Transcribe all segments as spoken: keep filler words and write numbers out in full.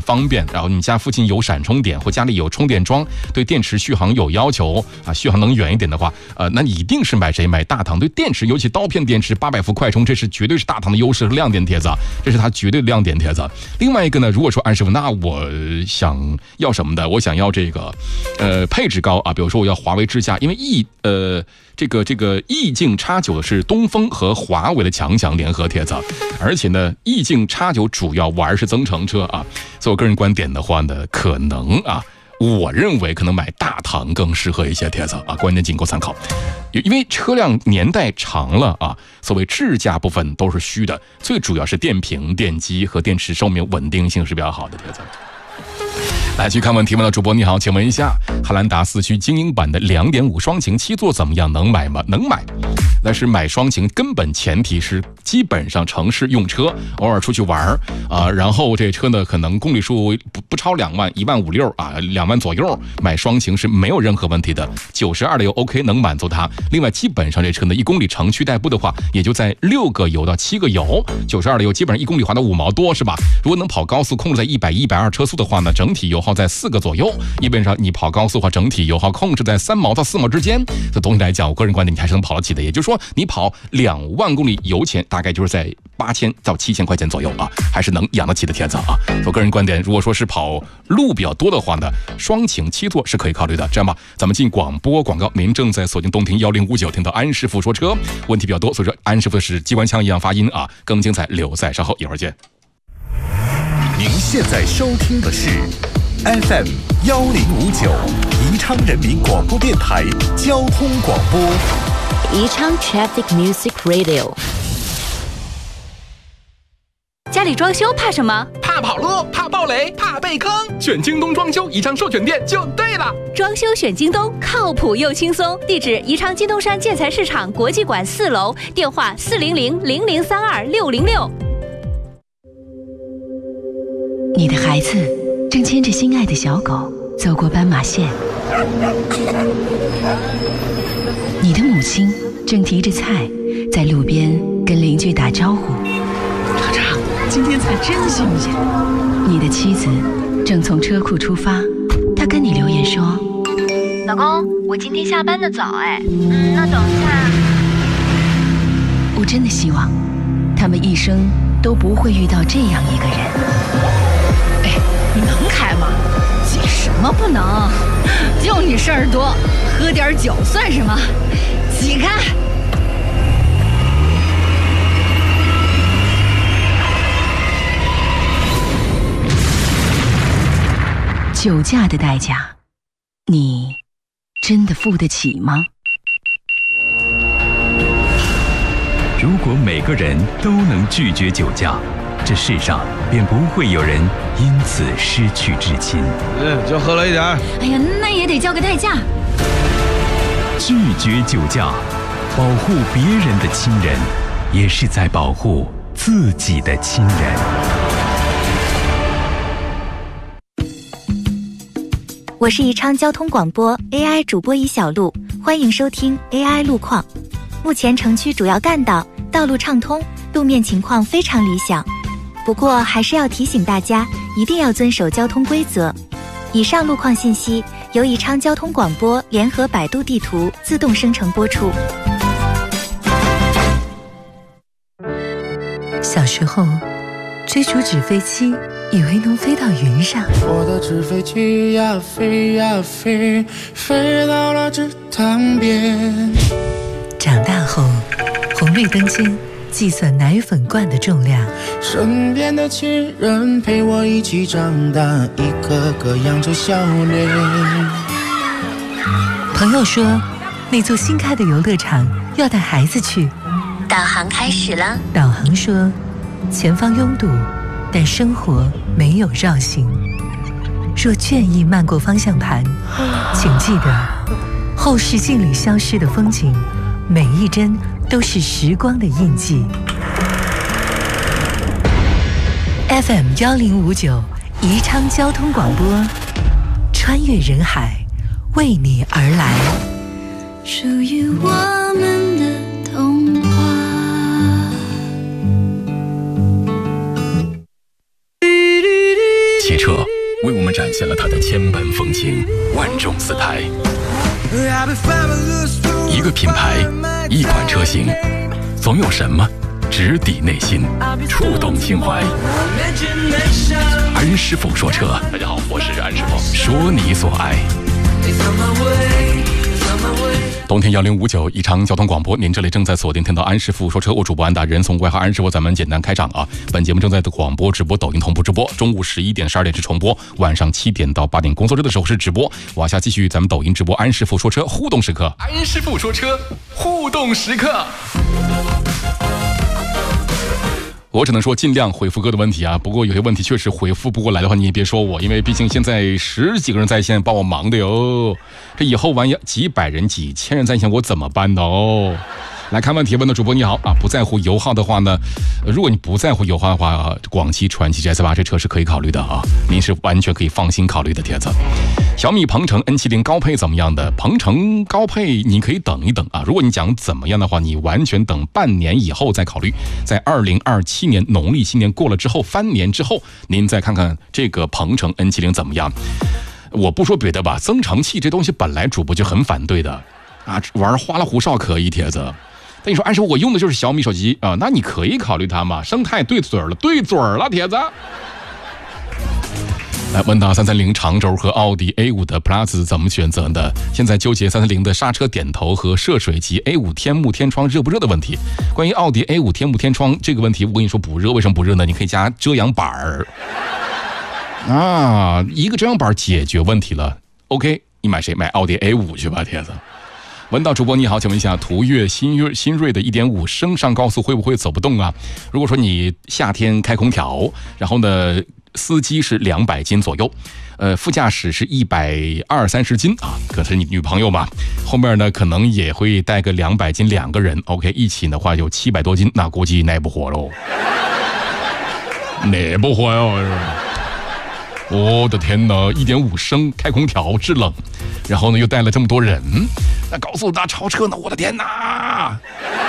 方便，然后你家附近有闪充点或家里有充电桩，对电池续航有要求啊，续航能远一点的话，呃，那你一定是买谁？买大唐。对电池，尤其刀片电池八百伏快充，这是绝对是大唐的优势和亮点帖子，这是它绝对的亮点帖子。另外一个呢，如果说安师傅，那我想要什么的？我想要这个，呃，配置高啊，比如说我要华为智驾，因为 E 呃。这个这个意境 X 九 是东风和华为的强强联合帖子，而且呢，意境 X 九 主要玩是增程车啊。所以我个人观点的话呢，可能啊，我认为可能买大唐更适合一些帖子啊，观点仅供参考。因为车辆年代长了啊，所谓智驾部分都是虚的，最主要是电瓶、电机和电池寿命稳定性是比较好的帖子。来去看问题，问到主播你好，请问一下，汉兰达四驱精英版的 两点五 双擎七座怎么样？能买吗？能买。但是买双擎根本前提是基本上城市用车，偶尔出去玩啊、呃，然后这车呢可能公里数不不超两万，一万五六啊，两万左右，买双擎是没有任何问题的。九十二的油 OK 能满足它。另外基本上这车呢一公里城区代步的话，也就在六个油到七个油，九十二的油基本上一公里花到五毛多是吧？如果能跑高速控制在一百一百二车速的话呢，整体油耗在四个左右，基本上你跑高速的话，整体油耗控制在三毛到四毛之间。这总体来讲，我个人观点你还是能跑得起的。也就是说，你跑两万公里油钱大概就是在八千到七千块钱左右啊，还是能养得起的帖子啊。我个人观点，如果说是跑路比较多的话呢，双擎七座是可以考虑的。这样吧，咱们进广播广告，您正在锁定动听幺零五九，听到安师傅说车，问题比较多，所以说安师傅是机关枪一样发音啊，更精彩留在稍后，一会儿见。 您现在收听的是 F M 幺零五九宜昌人民广播电台交通广播， 宜昌 Traffic Music Radio。 家里装修怕什么？ 怕跑路，怕爆雷，怕被坑。选京东装修宜昌授权店就对了。 装修选京东，靠谱又轻松。地址：宜昌金东山建材市场国际馆四楼，电话：四零零零零三二六零六。 你的孩子正牵着心爱的小狗走过斑马线，你的母亲正提着菜在路边跟邻居打招呼。 厂长，今天菜真新鲜。 你的妻子正从车库出发，她跟你留言说： 老公，我今天下班的早哎，嗯，那等一下。 我真的希望他们一生都不会遇到这样一个人。 哎，你能开吗？急什么不能？就你事儿多，喝点酒算什么？挤开！ 酒驾的代价，你真的付得起吗？ 如果每个人都能拒绝酒驾，这世上便不会有人因此失去至亲。 嗯，就喝了一点。 哎呀，那也得交个代价。 拒绝酒驾，保护别人的亲人，也是在保护自己的亲人。 我是宜昌交通广播 A I 主播尹小璐，欢迎收听 A I 路况。目前城区主要干道道路畅通，路面情况非常理想。不过还是要提醒大家，一定要遵守交通规则。以上路况信息由宜昌交通广播联合百度地图自动生成播出。 小时候追逐纸飞机，以为能飞到云上。 我的纸飞机呀飞呀飞，飞到了池塘边。 长大后，红绿灯间计算奶粉罐的重量。 身边的亲人陪我一起长大，一个个扬着笑脸。 朋友说，那座新开的游乐场要带孩子去。 导航开始了。 导航说，前方拥堵，但生活没有绕行。若倦意漫过方向盘，请记得，后视镜里消失的风景，每一帧都是时光的印记。F M 幺零五九宜昌交通广播，穿越人海，为你而来。 属于我们的童话。 汽车为我们展现了它的千般风情、万种姿态。一个品牌，一款车型，总有什么直抵内心，触动心怀。安师傅说车， 大家好，我是安师傅， 说你所爱。 冬天幺零五九宜昌交通广播，您这里正在锁定听到安师傅说车，我主播安达，人送外号安师傅。咱们简单开场啊，本节目正在的广播直播、抖音同步直播，中午十一点、十二点是重播，晚上七点到八点工作日的时候是直播。往下继续咱们抖音直播安师傅说车互动时刻， 安师傅说车互动时刻。 我只能说尽量回复哥的问题啊，不过有些问题确实回复不过来的话，你也别说我，因为毕竟现在十几个人在线，把我忙的哟。这以后万一几百人、几千人在线，我怎么办呢？哦，来看问题，问的主播你好啊，不在乎油耗的话呢，如果你不在乎油耗的话，啊、广汽传祺 G S 八这车是可以考虑的啊，您是完全可以放心考虑的。帖子，小米鹏程 N七零 高配怎么样的？鹏程高配你可以等一等啊，如果你讲怎么样的话，你完全等半年以后再考虑，在二零二七年农历新年过了之后，翻年之后，您再看看这个鹏程 N七零 怎么样。我不说别的吧，增程器这东西本来主播就很反对的啊，玩花里胡哨可以，帖子。但你说，安师傅我用的就是小米手机啊，那你可以考虑它嘛，生态对嘴了，对嘴了，帖子。来问到三三零长轴和奥迪 A 五 的 Plus 怎么选择的？现在纠结三三零的刹车点头和涉水及 A 五 天幕天窗热不热的问题。关于奥迪 A 五 天幕天窗这个问题，我跟你说不热，为什么不热呢？你可以加遮阳板儿啊，一个遮阳板解决问题了。OK， 你买谁？买奥迪 A 五 去吧，帖子。问到主播你好，请问一下，途岳新锐新锐的 一点五 升上高速会不会走不动啊？如果说你夏天开空调，然后呢，司机是两百斤左右，呃，副驾驶是一百二三十斤啊，可是你女朋友嘛，后面呢可能也会带个两百斤，两个人 ，OK， 一起的话有七百多斤，那估计耐不活喽，耐不活哟！我的天哪， 一点五 升开空调制冷，然后呢又带了这么多人，那高速大超车呢，我的天哪，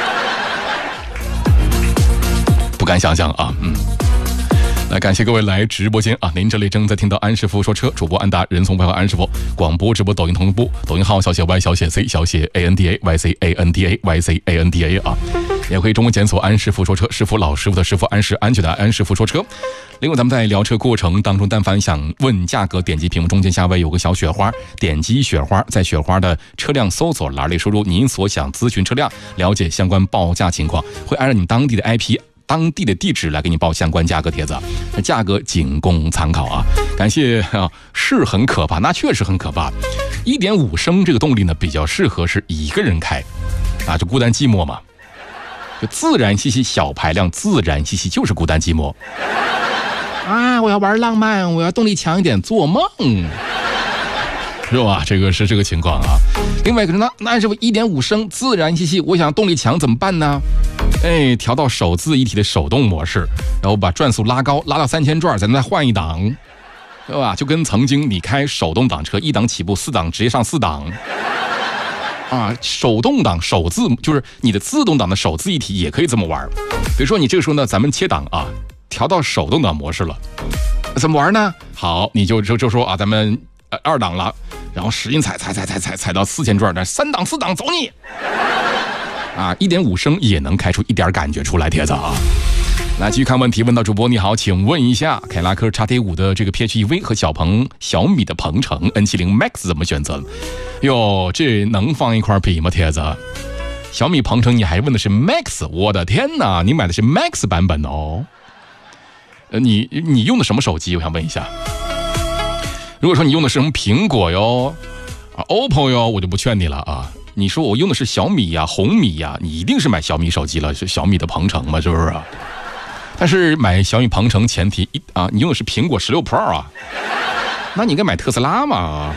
不敢想象啊，嗯。来，感谢各位来直播间啊！您这里正在听到安师傅说车，主播安达，人送外号安师傅，广播直播抖音同步，抖音号小写 Y 小写 C 小写 A N D A Y C A N D A Y C A N D A 啊，也可以中文检索安师傅说车，师傅老师傅的师傅，安是安全的安师傅说车。另外，咱们在聊车过程当中，但凡想问价格，点击屏幕中间下位有个小雪花，点击雪花，在雪花的车辆搜索栏里输入您所想咨询车辆，了解相关报价情况，会按照你当地的 I P。当地的地址来给你报相关价格帖子，价格仅供参考啊！感谢啊，是很可怕，那确实很可怕。一点五 升这个动力呢，比较适合是一个人开，啊，就孤单寂寞嘛，就自然吸吸小排量，自然吸吸就是孤单寂寞。啊，我要玩浪漫，我要动力强一点，做梦。是吧？这个是这个情况啊。另外一个呢，那是不 一点五 升自然吸气，我想动力强怎么办呢？哎，调到手自一体的手动模式，然后把转速拉高，拉到三千转，咱再换一档，对吧？就跟曾经你开手动挡车，一档起步，四档直接上四档。啊，手动挡手自就是你的自动挡的手自一体也可以这么玩。比如说你这个时候呢，咱们切档啊，调到手动挡模式了，怎么玩呢？好，你就就就说啊，咱们呃二档了，然后使劲踩踩踩踩踩踩到四千转，但三档四档走你。啊， 一点五 升也能开出一点感觉出来，帖子啊。来继续看问题，问到主播你好，请问一下，凯拉克 X T 五 的这个 P H E V 和小鹏小米的鹏程 N七零 Max 怎么选择？哟，这能放一块比吗？帖子，小米鹏程你还问的是 Max， 我的天哪，你买的是 Max 版本哦。呃，你你用的什么手机？我想问一下。如果说你用的是什么苹果哟，啊 O P P O 哟，我就不劝你了啊。你说我用的是小米呀、红米呀，你一定是买小米手机了，是小米的鹏程嘛，是不是？但是买小米鹏程前提一啊，你用的是苹果十六 Pro 啊，那你应该买特斯拉嘛。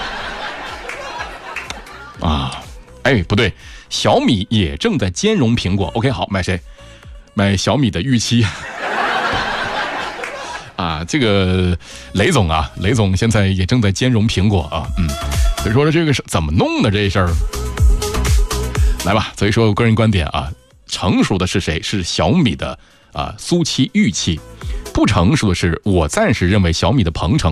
啊，哎，不对，小米也正在兼容苹果。OK， 好，买谁？买小米的预期。啊，这个雷总啊，雷总现在也正在兼容苹果啊，嗯，所以说这个是怎么弄的这事儿？来吧，所以说我个人观点啊，成熟的是谁？是小米的啊苏七、玉器，不成熟的是我暂时认为小米的鹏程